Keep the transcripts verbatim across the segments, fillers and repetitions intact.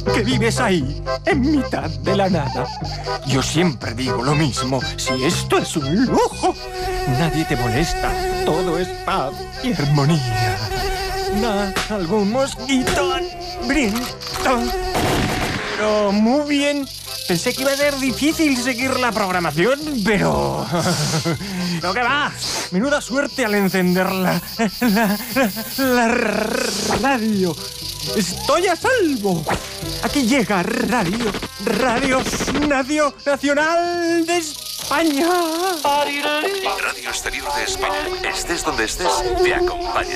que vives ahí, en mitad de la nada. Yo siempre digo lo mismo, si esto es un lujo, nadie te molesta, todo es paz y armonía. Nada, algún mosquito, brinco. Pero muy bien. Pensé que iba a ser difícil seguir la programación, pero... ¿Lo que va? Menuda suerte al encender la, la, la, la radio. Estoy a salvo. Aquí llega Radio, Radio, Radio Nacional de España. Radio Exterior de España. Estés donde estés, te acompaña.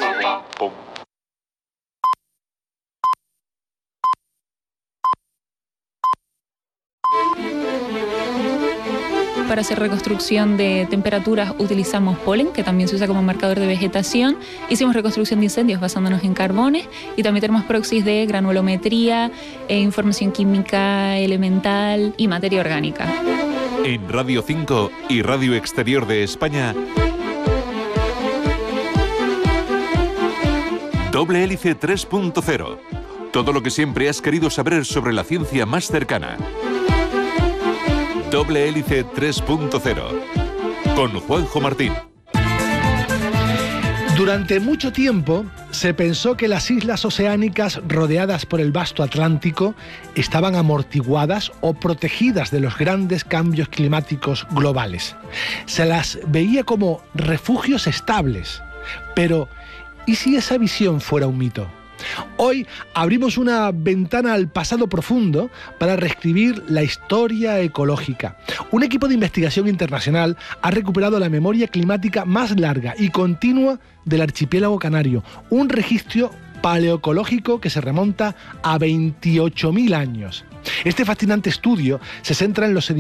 Para hacer reconstrucción de temperaturas utilizamos polen, que también se usa como marcador de vegetación. Hicimos reconstrucción de incendios basándonos en carbones y también tenemos proxies de granulometría, e información química elemental y materia orgánica. En Radio cinco y Radio Exterior de España, Doble Hélice tres punto cero. Todo lo que siempre has querido saber sobre la ciencia más cercana. Doble Hélice tres punto cero, con Juanjo Martín. Durante mucho tiempo se pensó que las islas oceánicas rodeadas por el vasto Atlántico estaban amortiguadas o protegidas de los grandes cambios climáticos globales. Se las veía como refugios estables. Pero, ¿y si esa visión fuera un mito? Hoy abrimos una ventana al pasado profundo para reescribir la historia ecológica. Un equipo de investigación internacional ha recuperado la memoria climática más larga y continua del archipiélago canario, un registro paleoecológico que se remonta a veintiocho mil años. Este fascinante estudio se centra en los